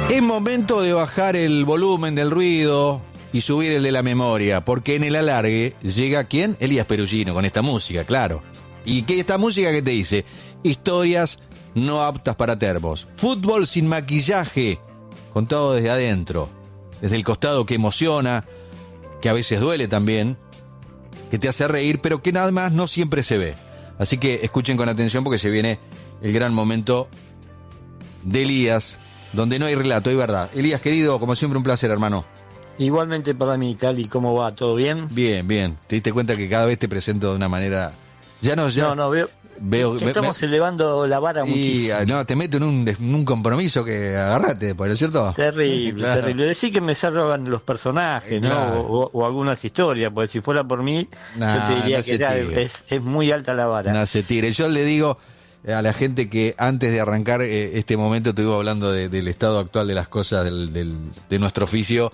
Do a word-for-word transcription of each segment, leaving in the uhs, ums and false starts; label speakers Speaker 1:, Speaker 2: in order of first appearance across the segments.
Speaker 1: Es momento de bajar el volumen del ruido y subir el de la memoria, porque en el alargue llega ¿quién? Elías Perugino, con esta música, claro. ¿Y qué esta música que te dice? Historias no aptas para termos. Fútbol sin maquillaje, contado desde adentro, desde el costado que emociona, que a veces duele también, que te hace reír, pero que nada más no siempre se ve. Así que escuchen con atención porque se viene el gran momento de Elías, donde no hay relato, hay verdad. Elías, querido, como siempre un placer, hermano.
Speaker 2: Igualmente para mí, Cali, ¿cómo va? ¿Todo bien?
Speaker 1: Bien, bien. Te diste cuenta que cada vez te presento de una manera... Ya no, ya...
Speaker 2: No, no, veo...
Speaker 1: Veo,
Speaker 2: Estamos
Speaker 1: me,
Speaker 2: elevando la vara
Speaker 1: y,
Speaker 2: muchísimo.
Speaker 1: No, te meto en un, en un compromiso que agarrate después, ¿no es cierto?
Speaker 2: Terrible, claro. terrible. Decir que me salvan los personajes, claro. ¿no? O, o algunas historias, porque si fuera por mí, nah, yo te diría no que ya es, es muy alta la vara.
Speaker 1: No se tire. Yo le digo a la gente que antes de arrancar eh, este momento estuvimos hablando de, del estado actual de las cosas del, del, de nuestro oficio,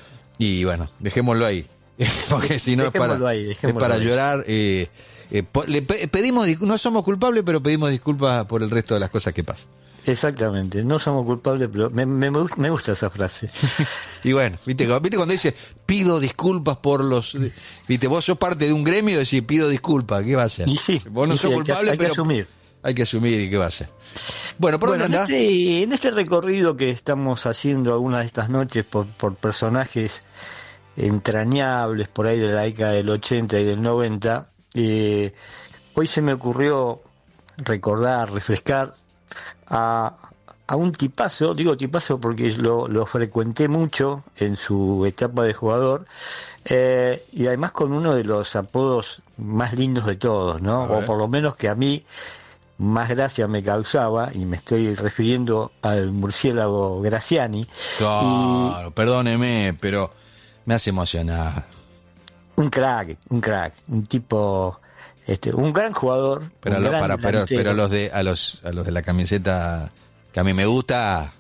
Speaker 1: y bueno, dejémoslo ahí. Porque si no es para, ahí, es para llorar. Eh, Eh, le pedimos, no somos culpables, pero pedimos disculpas por el resto de las cosas que pasan.
Speaker 2: Exactamente, no somos culpables, pero me, me, me gusta esa frase.
Speaker 1: Y bueno, ¿viste, viste cuando dice pido disculpas por los... Viste, vos sos parte de un gremio y decís pido disculpas, ¿qué va a hacer?
Speaker 2: Y sí,
Speaker 1: vos no
Speaker 2: y
Speaker 1: sos
Speaker 2: sí,
Speaker 1: culpable,
Speaker 2: hay que, hay
Speaker 1: pero
Speaker 2: que asumir.
Speaker 1: Hay que asumir y qué va a hacer. Bueno, ¿por
Speaker 2: bueno,
Speaker 1: dónde
Speaker 2: en
Speaker 1: andás?
Speaker 2: este, en este recorrido que estamos haciendo algunas de estas noches por, por personajes entrañables por ahí de la década del ochenta y del noventa, eh, hoy se me ocurrió recordar, refrescar a, a un tipazo, digo tipazo porque lo, lo frecuenté mucho en su etapa de jugador, eh, y además con uno de los apodos más lindos de todos, ¿no? O por lo menos que a mí más gracia me causaba, y me estoy refiriendo al murciélago Graziani.
Speaker 1: Claro, y, perdóneme, pero me hace emocionar.
Speaker 2: Un crack, un crack, un tipo... Este, un gran jugador,
Speaker 1: pero,
Speaker 2: un
Speaker 1: lo,
Speaker 2: gran
Speaker 1: para, pero, pero los de a los a los de la camiseta que a mí me gusta.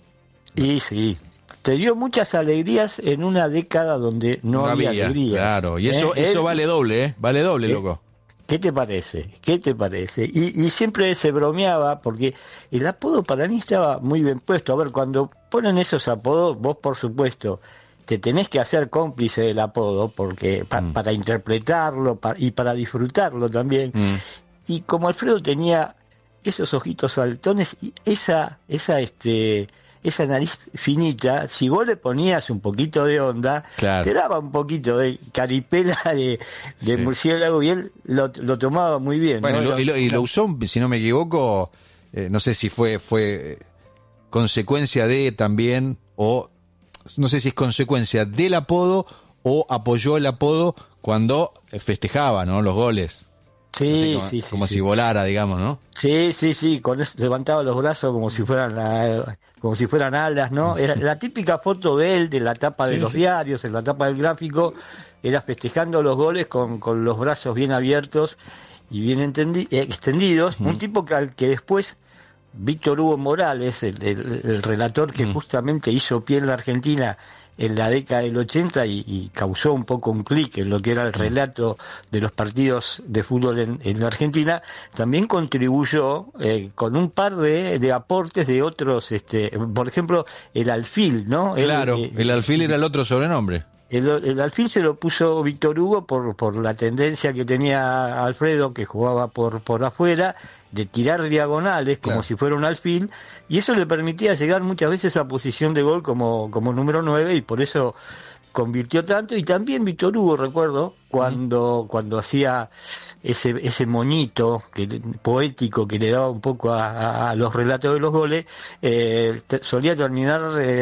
Speaker 2: Y sí, te dio muchas alegrías en una década donde no, no había, había alegrías.
Speaker 1: Claro, y eso ¿Eh? eso Él, vale doble, ¿eh? Vale doble,
Speaker 2: ¿qué,
Speaker 1: loco.
Speaker 2: ¿Qué te parece? ¿Qué te parece? Y, y siempre se bromeaba porque el apodo para mí estaba muy bien puesto. A ver, cuando ponen esos apodos, vos por supuesto te tenés que hacer cómplice del apodo porque pa, mm. para interpretarlo pa, y para disfrutarlo también. Mm. Y como Alfredo tenía esos ojitos saltones y esa esa este esa nariz finita, si vos le ponías un poquito de onda, claro, te daba un poquito de caripela de, de sí. murciélago, y él lo, lo tomaba muy bien.
Speaker 1: Bueno,
Speaker 2: ¿no?
Speaker 1: y, lo, y, lo, y lo usó, si no me equivoco, eh, no sé si fue fue consecuencia de también, o no sé si es consecuencia del apodo o apoyó el apodo cuando festejaba, ¿no? Los goles.
Speaker 2: Sí,
Speaker 1: como,
Speaker 2: sí, sí.
Speaker 1: Como
Speaker 2: sí.
Speaker 1: si volara, digamos, ¿no?
Speaker 2: Sí, sí, sí. Con eso levantaba los brazos como si fueran la, como si fueran alas, ¿no? Era la típica foto de él, de la tapa de sí, los sí. diarios, en la tapa del gráfico, era festejando los goles con, con los brazos bien abiertos y bien entendi- eh, extendidos. Uh-huh. Un tipo que, que después Víctor Hugo Morales, el, el, el relator que mm. justamente hizo pie en la Argentina en la década del ochenta y, y causó un poco un clic en lo que era el relato de los partidos de fútbol en, en la Argentina, también contribuyó eh, con un par de, de aportes de otros, este, por ejemplo, el alfil, ¿no?
Speaker 1: Claro,
Speaker 2: el,
Speaker 1: eh, el alfil era el otro sobrenombre.
Speaker 2: El, el alfil se lo puso Víctor Hugo por, por la tendencia que tenía Alfredo, que jugaba por, por afuera, de tirar diagonales como claro. si fuera un alfil, y eso le permitía llegar muchas veces a posición de gol como, como número nueve, y por eso convirtió tanto. Y también Víctor Hugo, recuerdo, cuando, uh-huh. cuando hacía ese, ese moñito que, poético que le daba un poco a, a, a los relatos de los goles, eh, te, solía terminar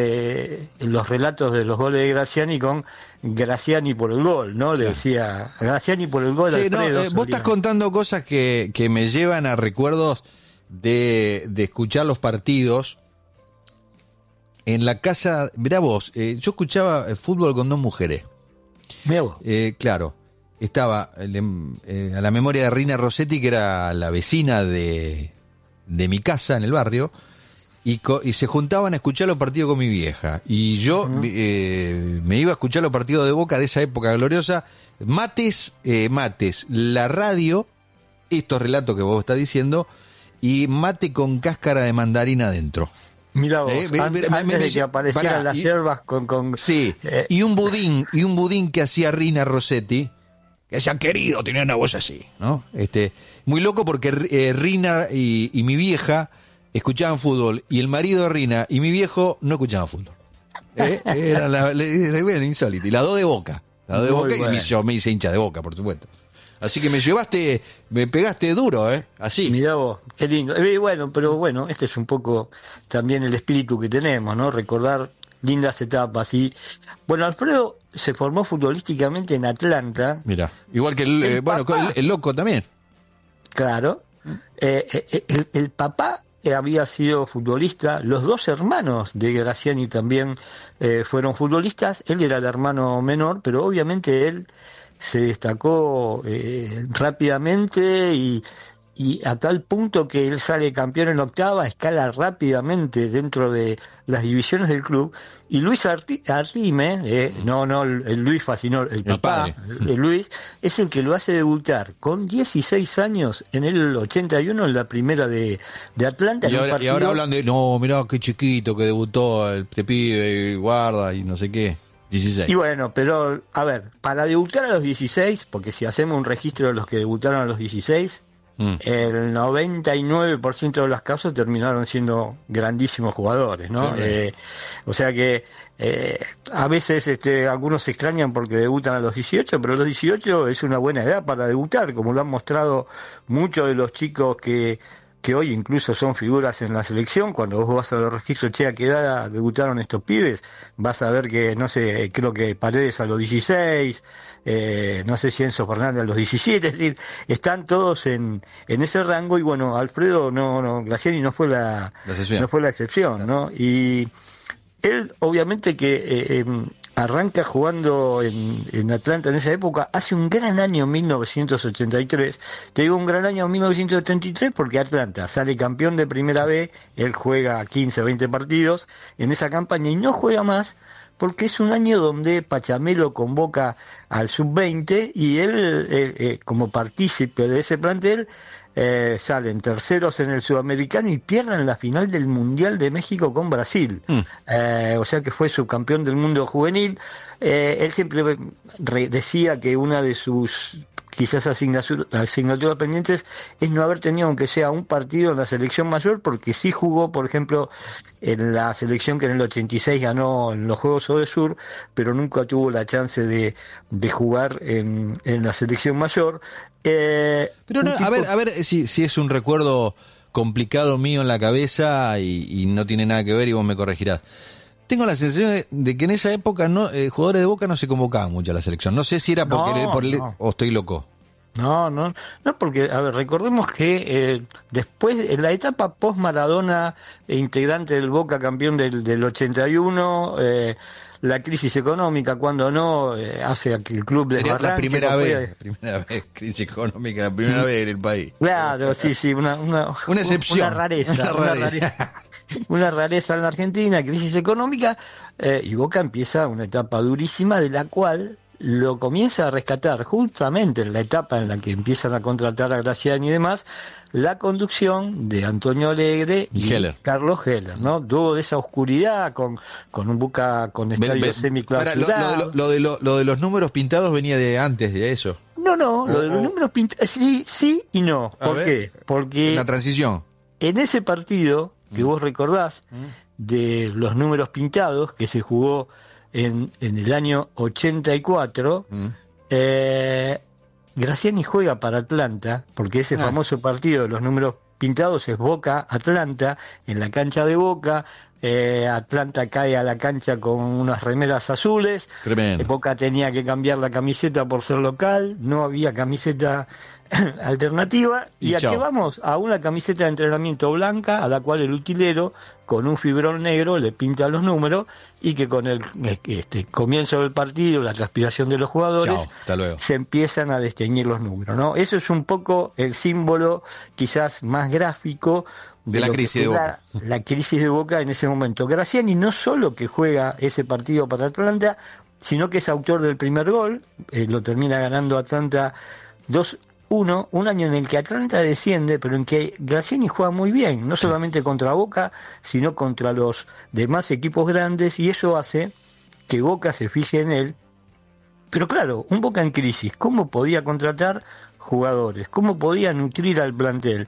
Speaker 2: eh, los relatos de los goles de Graziani con Graziani por el gol, ¿no? Le decía Graziani por el gol.
Speaker 1: Sí,
Speaker 2: Alfredo,
Speaker 1: no, eh, vos estás contando cosas que, que me llevan a recuerdos de, de escuchar los partidos en la casa. Mirá vos, eh, yo escuchaba el fútbol con dos mujeres.
Speaker 2: Mirá vos.
Speaker 1: Eh, claro, estaba eh, a la memoria de Rina Rossetti, que era la vecina de, de mi casa en el barrio, y, co- y se juntaban a escuchar los partidos con mi vieja. Y yo uh-huh. eh, me iba a escuchar los partidos de Boca de esa época gloriosa. Mates, eh, mates, la radio, estos relatos que vos estás diciendo, y mate con cáscara de mandarina adentro.
Speaker 2: Mirá vos,
Speaker 1: Eh, me-
Speaker 2: antes,
Speaker 1: me-
Speaker 2: antes
Speaker 1: me-
Speaker 2: de que aparecieran
Speaker 1: pará,
Speaker 2: las
Speaker 1: y-
Speaker 2: hierbas con... con
Speaker 1: Sí,
Speaker 2: eh,
Speaker 1: y un budín, y un budín que hacía Rina Rossetti, que decía, querido, tenía una voz así, ¿no? Este, muy loco porque eh, Rina y, y mi vieja escuchaban fútbol, y el marido de Rina y mi viejo no escuchaban fútbol. ¿Eh? Era, la, le- era insólito. Y la dos de Boca, la dos de
Speaker 2: Muy
Speaker 1: Boca, y
Speaker 2: bueno.
Speaker 1: me, yo me hice hincha de Boca, por supuesto. Así que me llevaste, me pegaste duro, ¿eh? Así.
Speaker 2: Mirá vos, qué lindo. Eh, bueno, pero bueno, este es un poco también el espíritu que tenemos, ¿no? Recordar lindas etapas. Y bueno, Alfredo se formó futbolísticamente en Atlanta,
Speaker 1: Mira, igual que el,
Speaker 2: El
Speaker 1: eh, bueno,
Speaker 2: papá.
Speaker 1: el, el loco también.
Speaker 2: claro. Eh, eh, el, el papá había sido futbolista, los dos hermanos de Graciani también eh, fueron futbolistas. Él era el hermano menor, pero obviamente él se destacó eh, rápidamente y, y a tal punto que él sale campeón en octava, escala rápidamente dentro de las divisiones del club. Y Luis Arti- Arrime, eh, no no el, el Luis, sino el papá,
Speaker 1: padre.
Speaker 2: el, el Luis, es el que lo hace debutar con dieciséis años en el ochenta y uno en la primera de, de Atlanta.
Speaker 1: Y
Speaker 2: en un
Speaker 1: ahora, y
Speaker 2: partido-
Speaker 1: ahora hablan de, no, mirá qué chiquito que debutó el este pibe, guarda y no sé qué. dieciséis.
Speaker 2: Y bueno, pero a ver, para debutar a los dieciséis, porque si hacemos un registro de los que debutaron a los dieciséis,
Speaker 1: Mm.
Speaker 2: el noventa y nueve por ciento de los casos terminaron siendo grandísimos jugadores, ¿no?
Speaker 1: Sí.
Speaker 2: Eh, o sea que eh, a veces este, algunos se extrañan porque debutan a los dieciocho, pero los dieciocho es una buena edad para debutar, como lo han mostrado muchos de los chicos que que hoy incluso son figuras en la selección. Cuando vos vas a los registros, che, ¿a qué edad debutaron estos pibes? Vas a ver que, no sé, creo que Paredes a los dieciséis, eh, no sé si Enzo Fernández a los diecisiete, es decir, están todos en, en ese rango, y bueno, Alfredo no, no, Graciani no fue la,
Speaker 1: La excepción.
Speaker 2: no fue la excepción, ¿no? Y él, obviamente que eh, eh, arranca jugando en, en Atlanta en esa época, hace un gran año mil novecientos ochenta y tres, te digo un gran año mil novecientos ochenta y tres porque Atlanta sale campeón de Primera B, él juega quince, veinte partidos en esa campaña y no juega más porque es un año donde Pachamelo convoca al sub veinte y él, eh, eh, como partícipe de ese plantel, Eh, salen terceros en el Sudamericano y pierden la final del Mundial de México con Brasil.
Speaker 1: Mm.
Speaker 2: Eh, o sea que fue subcampeón del mundo juvenil. Eh, él siempre re- decía que una de sus quizás asignaturas, asignaturas pendientes es no haber tenido aunque sea un partido en la selección mayor, porque sí jugó, por ejemplo, en la selección que en el ochenta y seis ganó en los Juegos Sur, pero nunca tuvo la chance de, de jugar en, en la selección mayor. Eh,
Speaker 1: Pero
Speaker 2: un
Speaker 1: no, a
Speaker 2: tipo-
Speaker 1: ver, a ver si, si es un recuerdo complicado mío en la cabeza y, y no tiene nada que ver y vos me corregirás. Tengo la sensación de, de que en esa época no eh, jugadores de Boca no se convocaban mucho a la selección. No sé si era porque
Speaker 2: No,
Speaker 1: por el-
Speaker 2: no.
Speaker 1: o estoy loco.
Speaker 2: No, no, no, porque, a ver, recordemos que eh, después, en la etapa post-Maradona, eh, integrante del Boca, campeón del, del ochenta y uno, eh, la crisis económica, cuando no, eh, hace a que el club
Speaker 1: Sería la
Speaker 2: desbarranque,
Speaker 1: primera
Speaker 2: no
Speaker 1: vez,
Speaker 2: pueda-
Speaker 1: primera vez, crisis económica, la primera vez en el país.
Speaker 2: Claro, sí, sí, una, una,
Speaker 1: Una excepción.
Speaker 2: una rareza,
Speaker 1: Una
Speaker 2: una
Speaker 1: rareza.
Speaker 2: rareza, una rareza en la Argentina, crisis económica, eh, y Boca empieza una etapa durísima de la cual lo comienza a rescatar justamente en la etapa en la que empiezan a contratar a Graciani y demás, la conducción de Antonio Alegre y,
Speaker 1: Y Heller.
Speaker 2: Carlos Heller, ¿no? Dúo de esa oscuridad con, con un Boca con
Speaker 1: Ven-
Speaker 2: estadio
Speaker 1: ven-
Speaker 2: semiclausurado.
Speaker 1: Para, lo, lo de lo, lo de lo- lo de los números pintados venía de antes de eso.
Speaker 2: No, no, lo de los
Speaker 1: O- o-
Speaker 2: números pintados, sí, sí y no.
Speaker 1: A
Speaker 2: ¿Por
Speaker 1: ver.
Speaker 2: qué? Porque
Speaker 1: La transición.
Speaker 2: en ese partido que
Speaker 1: Mm.
Speaker 2: vos recordás
Speaker 1: Mm.
Speaker 2: de los números pintados que se jugó en, en el año ochenta y cuatro,
Speaker 1: Mm.
Speaker 2: eh, Graciani juega para Atlanta, porque ese
Speaker 1: Ah.
Speaker 2: famoso partido de los números pintados es Boca-Atlanta, en la cancha de Boca. eh, Atlanta cae a la cancha con unas remeras azules.
Speaker 1: Tremendo.
Speaker 2: Boca tenía que cambiar la camiseta por ser local, no había camiseta alternativa. ¿Y,
Speaker 1: Y
Speaker 2: a
Speaker 1: chao.
Speaker 2: qué vamos? A una camiseta de entrenamiento blanca, a la cual el utilero, con un fibrón negro, le pinta los números, y que con el este, comienzo del partido, la transpiración de los jugadores,
Speaker 1: Chao, hasta luego.
Speaker 2: se empiezan a desteñir los números, ¿no? Eso es un poco el símbolo quizás más gráfico
Speaker 1: De la
Speaker 2: lo que
Speaker 1: crisis de
Speaker 2: fue
Speaker 1: Boca.
Speaker 2: La, la crisis de Boca en ese momento. Graciani no solo que juega ese partido para Atlanta, sino que es autor del primer gol, eh, lo termina ganando Atlanta dos Uno, un año en el que Atlanta desciende, pero en que Graciani juega muy bien, no solamente contra Boca, sino contra los demás equipos grandes, y eso hace que Boca se fije en él. Pero claro, un Boca en crisis, ¿cómo podía contratar jugadores? ¿Cómo podía nutrir al plantel?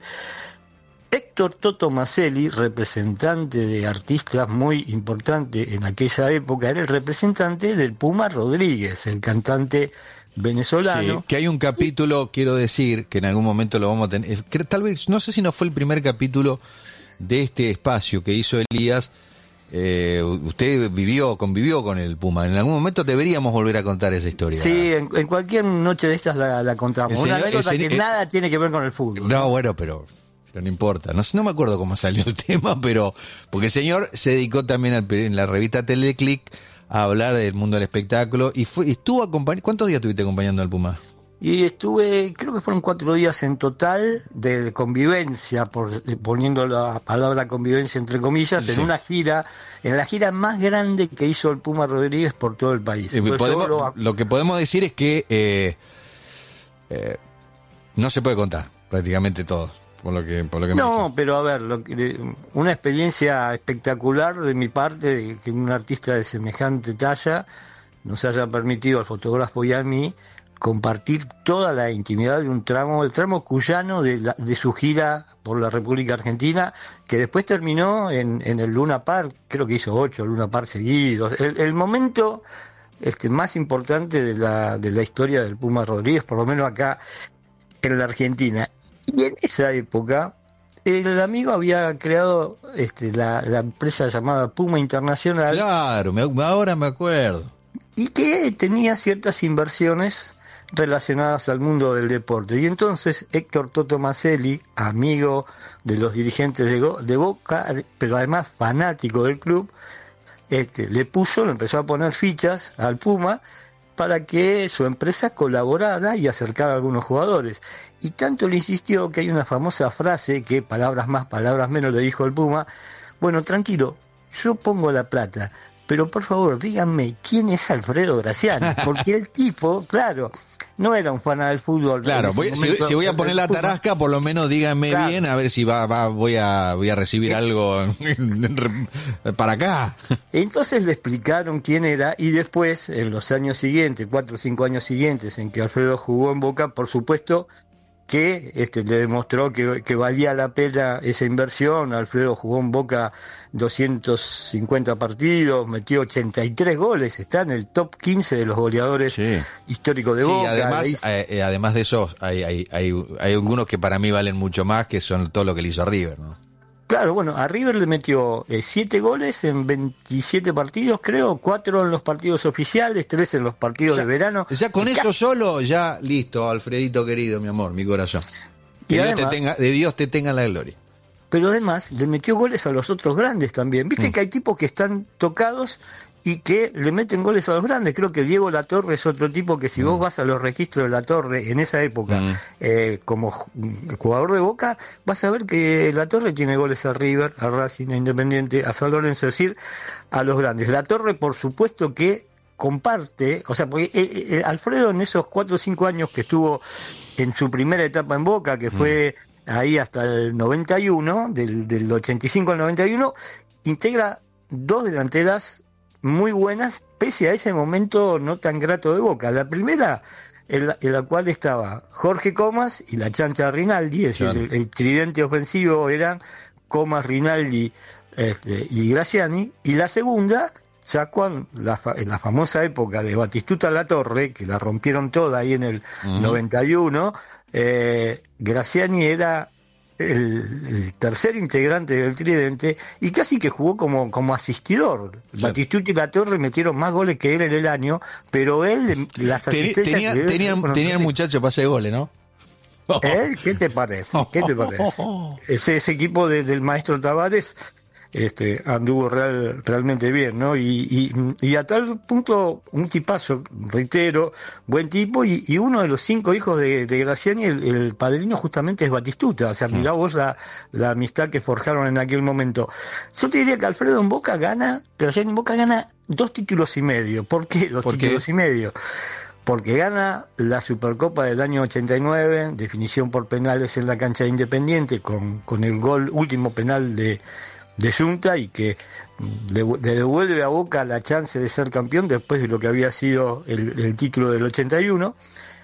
Speaker 2: Héctor Toto Maselli, representante de artistas muy importante en aquella época, era el representante del Puma Rodríguez, el cantante venezolano.
Speaker 1: Sí, que hay un capítulo, quiero decir, que en algún momento lo vamos a tener, que tal vez, no sé si no fue el primer capítulo de este espacio que hizo Elías. Eh, usted vivió, convivió con el Puma. En algún momento deberíamos volver a contar esa historia.
Speaker 2: Sí, en, en cualquier noche de estas la, la contamos.
Speaker 1: El
Speaker 2: Una
Speaker 1: señor-
Speaker 2: anécdota
Speaker 1: el señor-
Speaker 2: que
Speaker 1: el-
Speaker 2: nada tiene que ver con el fútbol.
Speaker 1: No, bueno, pero, pero no importa. No, sé- no me acuerdo cómo salió el tema, pero porque el señor se dedicó también al, en la revista Teleclick a hablar del mundo del espectáculo y fue, estuvo acompañando. ¿Cuántos días estuviste acompañando al Puma?
Speaker 2: Y estuve, creo que fueron cuatro días en total de convivencia, por, poniendo la palabra convivencia entre comillas,
Speaker 1: Sí.
Speaker 2: en una gira, en la gira más grande que hizo el Puma Rodríguez por todo el país.
Speaker 1: Eh,
Speaker 2: Entonces,
Speaker 1: podemos-
Speaker 2: yo lo-
Speaker 1: lo que podemos decir es que eh, eh, no se puede contar prácticamente todo, por lo que, por lo que me
Speaker 2: No, pero a ver, lo que- una experiencia espectacular de mi parte, de que un artista de semejante talla nos haya permitido al fotógrafo y a mí compartir toda la intimidad de un tramo, el tramo cuyano de, la- de su gira por la República Argentina, que después terminó en, en el Luna Park, creo que hizo ocho Luna Park seguidos. El, el momento este, más importante de la, de la historia del Puma Rodríguez, por lo menos acá en la Argentina. Y en esa época, el amigo había creado este, la, la empresa llamada Puma Internacional,
Speaker 1: Claro, me- ahora me acuerdo.
Speaker 2: y que tenía ciertas inversiones relacionadas al mundo del deporte. Y entonces Héctor Toto Maselli, amigo de los dirigentes de, Go- de Boca, pero además fanático del club, este, le puso, le empezó a poner fichas al Puma para que su empresa colaborara y acercara a algunos jugadores. Y tanto le insistió que hay una famosa frase que, palabras más, palabras menos, le dijo el Puma: bueno, tranquilo, yo pongo la plata, pero por favor díganme quién es Alfredo Graciani, porque el tipo, claro, no era un fan del fútbol.
Speaker 1: Claro,
Speaker 2: en ese
Speaker 1: voy- si,
Speaker 2: momento,
Speaker 1: si voy a
Speaker 2: el
Speaker 1: poner la
Speaker 2: Puma.
Speaker 1: tarasca, por lo menos díganme
Speaker 2: Claro.
Speaker 1: bien, a ver si va, va voy a voy a recibir algo para acá.
Speaker 2: Entonces le explicaron quién era, y después, en los años siguientes, cuatro o cinco años siguientes en que Alfredo jugó en Boca, por supuesto que este, le demostró que, que valía la pena esa inversión. Alfredo jugó en Boca doscientos cincuenta partidos, metió ochenta y tres goles, está en el top quince de los goleadores
Speaker 1: Sí.
Speaker 2: históricos de
Speaker 1: Sí,
Speaker 2: Boca.
Speaker 1: además,
Speaker 2: Le hizo-
Speaker 1: eh, eh, además de eso, hay, hay, hay, hay algunos que para mí valen mucho más, que son todo lo que le hizo a River, ¿no?
Speaker 2: Claro, bueno, a River le metió eh, siete goles en veintisiete partidos, creo, cuatro en los partidos oficiales, tres en los partidos
Speaker 1: Ya-
Speaker 2: de verano.
Speaker 1: Ya con
Speaker 2: Y
Speaker 1: eso
Speaker 2: casi-
Speaker 1: solo, ya listo, Alfredito querido, mi amor, mi corazón. Que
Speaker 2: Y
Speaker 1: Dios
Speaker 2: además-
Speaker 1: te tenga, de Dios te tenga la gloria.
Speaker 2: Pero además le metió goles a los otros grandes también. Viste
Speaker 1: Mm.
Speaker 2: que hay tipos que están tocados y que le meten goles a los grandes. Creo que Diego Latorre es otro tipo que si vos vas a los registros de Latorre en esa época,
Speaker 1: Mm.
Speaker 2: eh, como ju- jugador de Boca, vas a ver que Latorre tiene goles a River, a Racing, a Independiente, a San Lorenzo, es decir, a los grandes. Latorre, por supuesto que comparte, o sea, porque eh, eh, Alfredo en esos cuatro o cinco años que estuvo en su primera etapa en Boca, que fue ahí hasta el noventa y uno, del, del ochenta y cinco al noventa y uno, integra dos delanteras muy buenas, pese a ese momento no tan grato de Boca. La primera, en la, en la cual estaba Jorge Comas y la Chancha Rinaldi, es decir,
Speaker 1: Claro.
Speaker 2: el, el tridente ofensivo eran Comas, Rinaldi este, y Graciani. Y la segunda, ya cuando, la, fa- en la famosa época de Batistuta Latorre, que la rompieron toda ahí en el
Speaker 1: Ujú.
Speaker 2: noventa y uno, eh, Graciani era el, el tercer integrante del tridente y casi que jugó como, como asistidor.
Speaker 1: Claro.
Speaker 2: Batistuta y Latorre metieron más goles que él en el año, pero él, las
Speaker 1: Teni-
Speaker 2: asistencias
Speaker 1: tenía,
Speaker 2: que él-
Speaker 1: tenían,
Speaker 2: bueno,
Speaker 1: tenían muchachos para hacer goles, ¿no?
Speaker 2: ¿Eh? ¿Qué te parece? ¿Qué te parece? Ese, ese equipo de- del maestro Tavares este, anduvo real, realmente bien, ¿no? Y, y, y a tal punto, un tipazo, reitero, buen tipo, y, y uno de los cinco hijos de, de Graciani, el, el padrino justamente es Batistuta. O sea, mirá vos la, la amistad que forjaron en aquel momento. Yo te diría que Alfredo en Boca gana, Graciani en Boca gana dos títulos y medio. ¿Por qué dos
Speaker 1: ¿Por qué?
Speaker 2: títulos y medio? porque gana la Supercopa del año ochenta y nueve, definición por penales en la cancha de Independiente, con, con el gol, último penal de, de Junta, y que le, le devuelve a Boca la chance de ser campeón después de lo que había sido el, el título del ochenta y uno.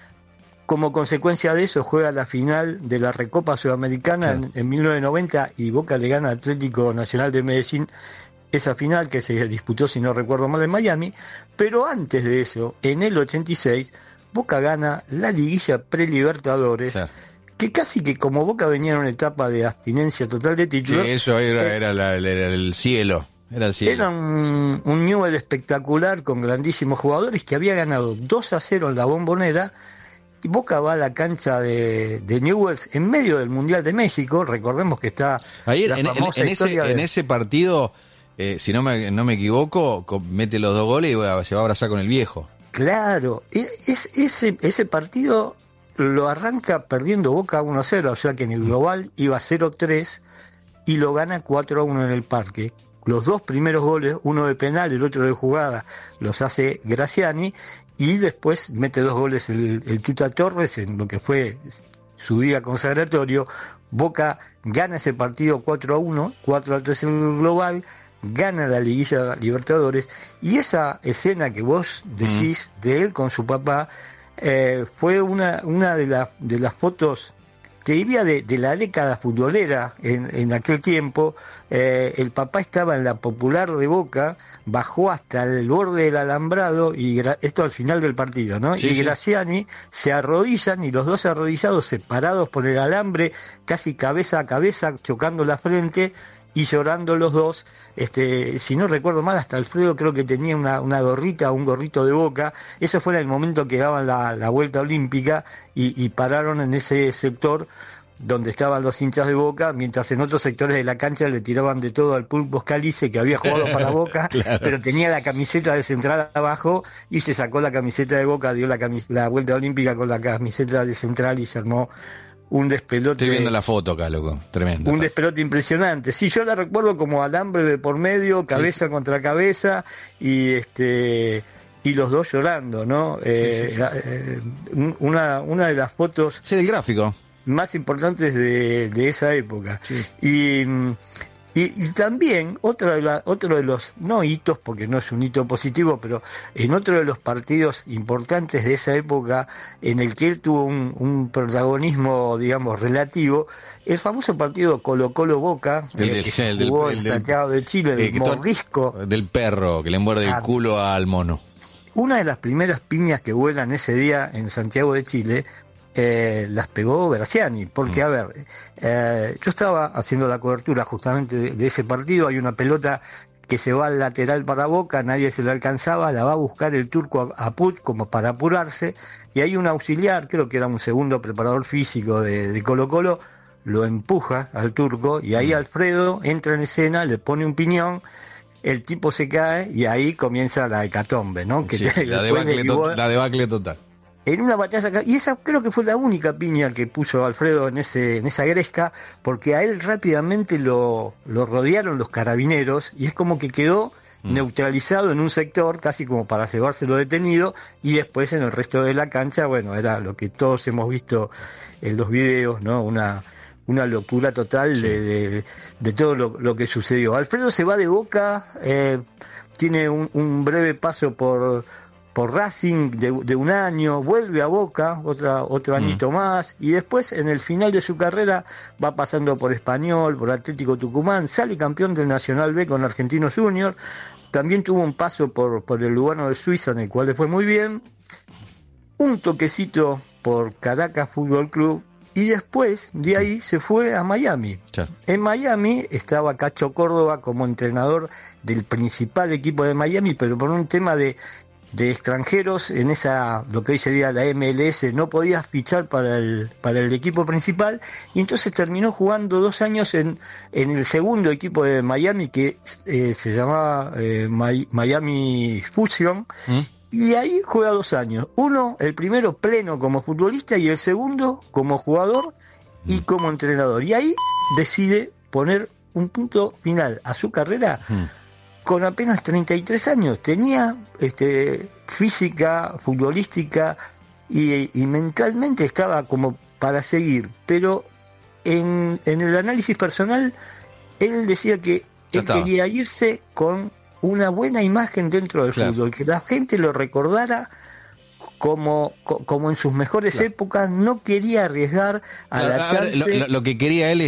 Speaker 2: Como consecuencia de eso juega la final de la Recopa Sudamericana sí. en, en mil novecientos noventa, y Boca le gana a Atlético Nacional de Medellín esa final, que se disputó, si no recuerdo mal, en Miami. Pero antes de eso, en el ochenta y seis, Boca gana la liguilla pre-Libertadores, sí. que casi que como Boca venía en una etapa de abstinencia total de títulos...
Speaker 1: Sí, eso era, eh, era, la, era el cielo. Era, el cielo.
Speaker 2: Era un, un Newell's espectacular, con grandísimos jugadores, que había ganado dos a cero en la Bombonera. Y Boca va a la cancha de, de Newell's en medio del Mundial de México. Recordemos que está
Speaker 1: ahí
Speaker 2: la
Speaker 1: en,
Speaker 2: famosa
Speaker 1: en, en, ese,
Speaker 2: historia de...
Speaker 1: en ese partido... Eh, si no me, no me equivoco, mete los dos goles y va, se va a abrazar con el viejo.
Speaker 2: Claro, es, ese, ese partido lo arranca perdiendo Boca uno a cero, o sea que en el global iba cero tres y lo gana cuatro a uno en el Parque. Los dos primeros goles, uno de penal y el otro de jugada, los hace Graciani, y después mete dos goles el, el Tuta Torres en lo que fue su día consagratorio. Boca gana ese partido cuatro a uno, cuatro a tres en el global, gana la liguilla Libertadores, y esa escena que vos decís mm. de él con su papá eh, fue una, una de, la, de las fotos, te diría, de, de la década futbolera en, en aquel tiempo. Eh, el papá estaba en la Popular de Boca, bajó hasta el borde del alambrado, y gra- esto al final del partido, ¿no? Sí, y sí. Graciani se arrodillan, y los dos arrodillados, separados por el alambre, casi cabeza a cabeza, chocando la frente y llorando los dos. Este, si no recuerdo mal, hasta Alfredo creo que tenía una, una gorrita, un gorrito de Boca. Eso fue en el momento que daban la, la vuelta olímpica, y, y pararon en ese sector donde estaban los hinchas de Boca, mientras en otros sectores de la cancha le tiraban de todo al Pulpo Scalise, que había jugado para Boca, claro. pero tenía la camiseta de Central abajo, y se sacó la camiseta de Boca, dio la, camis- la vuelta olímpica con la camiseta de Central, y se armó un despelote.
Speaker 1: Estoy viendo la foto acá, loco. Tremendo.
Speaker 2: Un despelote impresionante. Sí, yo la recuerdo como alambre de por medio, cabeza sí. contra cabeza, y este y los dos llorando, ¿no? Eh, sí, sí, sí. Eh, una, una de las fotos...
Speaker 1: Sí, del gráfico.
Speaker 2: Más importantes de, de esa época. Sí. Y... Y, y también otro de, la, otro de los, no hitos, porque no es un hito positivo, pero en otro de los partidos importantes de esa época, en el que él tuvo un, un protagonismo, digamos, relativo, el famoso partido Colo-Colo-Boca,
Speaker 1: el,
Speaker 2: el
Speaker 1: del,
Speaker 2: que se
Speaker 1: el
Speaker 2: jugó
Speaker 1: del,
Speaker 2: en
Speaker 1: del,
Speaker 2: Santiago de Chile, del mordisco.
Speaker 1: Del perro, que le muerde el culo al mono.
Speaker 2: Una de las primeras piñas que vuelan ese día en Santiago de Chile, Eh, las pegó Graciani, porque mm. a ver, eh, yo estaba haciendo la cobertura justamente de, de ese partido. Hay una pelota que se va al lateral para Boca, nadie se la alcanzaba, la va a buscar el turco a, a Put como para apurarse, y hay un auxiliar, creo que era un segundo preparador físico de, de Colo Colo, lo empuja al turco, y ahí mm. Alfredo entra en escena, le pone un piñón, el tipo se cae, y ahí comienza la hecatombe, ¿no? Que
Speaker 1: sí, te, la, debacle to- la debacle total.
Speaker 2: En una batalla, y esa creo que fue la única piña que puso Alfredo en ese en esa gresca, porque a él rápidamente lo, lo rodearon los carabineros, y es como que quedó mm. neutralizado en un sector, casi como para llevárselo detenido, y después en el resto de la cancha, bueno, era lo que todos hemos visto en los videos, ¿no? Una una locura total sí. de, de, de todo lo, lo que sucedió. Alfredo se va de Boca, eh, tiene un, un breve paso por... por Racing de, de un año, vuelve a Boca, otra, otro añito mm. más, y después en el final de su carrera va pasando por Español, por Atlético Tucumán, sale campeón del Nacional B con Argentinos Juniors, también tuvo un paso por, por el Lugano de Suiza, en el cual le fue muy bien, un toquecito por Caracas Fútbol Club, y después de ahí se fue a Miami. Claro. En Miami estaba Cacho Córdoba como entrenador del principal equipo de Miami, pero por un tema de de extranjeros, en esa, lo que hoy sería la M L S, no podía fichar para el para el equipo principal, y entonces terminó jugando dos años en, en el segundo equipo de Miami, que eh, se llamaba eh, Miami Fusion, ¿Mm? y ahí juega dos años. Uno, el primero pleno como futbolista, y el segundo como jugador y ¿Mm? como entrenador. Y ahí decide poner un punto final a su carrera, ¿Mm? con apenas treinta y tres años. Tenía este, física, futbolística y, y mentalmente estaba como para seguir. Pero en, en el análisis personal, él decía que
Speaker 1: Ya
Speaker 2: él
Speaker 1: estaba.
Speaker 2: quería irse con una buena imagen dentro del
Speaker 1: Claro.
Speaker 2: fútbol, que la gente lo recordara como, co- como en sus mejores
Speaker 1: Claro.
Speaker 2: épocas. No quería arriesgar a
Speaker 1: Claro,
Speaker 2: la
Speaker 1: a ver,
Speaker 2: chance.
Speaker 1: lo, lo- lo que quería él